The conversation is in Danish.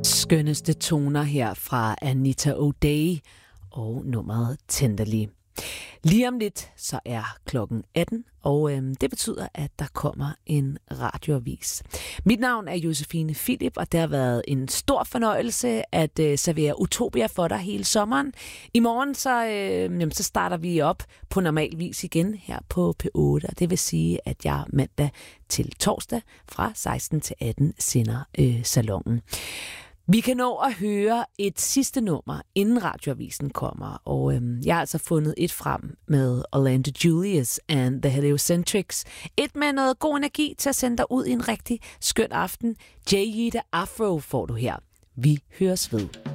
Skønneste toner her fra Anita O'Day og nummeret Tenderly. Lige om lidt, så er klokken 18, og det betyder, at der kommer en radioavis. Mit navn er Josefine Philip, og det har været en stor fornøjelse at servere Utopia for dig hele sommeren. I morgen så starter vi op på normal vis igen her på P8, og det vil sige, at jeg mandag til torsdag fra 16 til 18 sender Salonen. Vi kan nå at høre et sidste nummer, inden radioavisen kommer, og jeg har altså fundet et frem med Orlando Julius and the Heliocentrics. Et med noget god energi til at sende dig ud i en rigtig skøn aften. Jay Afro får du her. Vi høres ved.